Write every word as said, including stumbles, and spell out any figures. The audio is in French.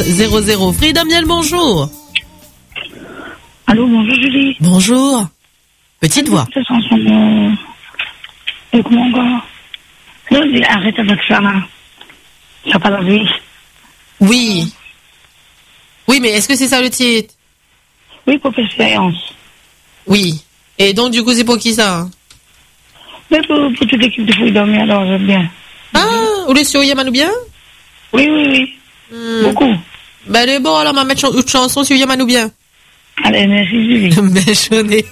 zéro zéro. Freedom Miel, bonjour. Allô, bonjour Julie. Bonjour. Petite voix. Cette chanson de... Et comment encore? Non, arrête avec ça là. Ça pas la vie. Oui. Oui, mais est-ce que c'est ça le titre? Oui, pour expérience. Oui. Et donc, du coup, c'est pour qui ça? Mais pour, pour toute l'équipe de Freedom, alors j'aime bien. Ah, vous le sur Yamanou bien? Oui, oui, oui. Hmm. Beaucoup. Ben, le bon, alors, on va mettre une chanson sur Yamanou bien. Allez, merci Julie. Mais je n'ai